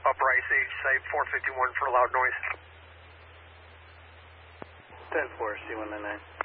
Bryce H, site 451 for loud noise. 10-4, C199.